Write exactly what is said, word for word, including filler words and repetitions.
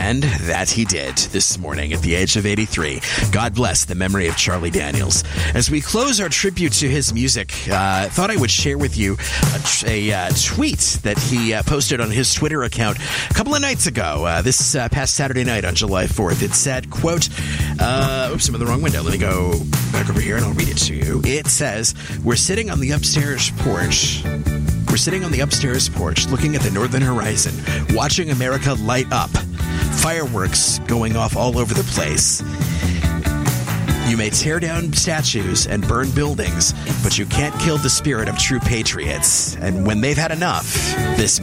And that he did this morning at the age of eighty-three. God bless the memory of Charlie Daniels. As we close our tribute to his music, I uh, thought I would share with you a, a uh, tweet that he uh, posted on his Twitter account a couple of nights ago, uh, this uh, past Saturday night on July fourth. It said, quote, uh, oops, I'm in the wrong window. Let me go back over here and I'll read it to you. It says, we're sitting on the upstairs porch. We're sitting on the upstairs porch looking at the northern horizon, watching America light up. Fireworks going off all over the place. You may tear down statues and burn buildings, but you can't kill the spirit of true patriots. And when they've had enough, this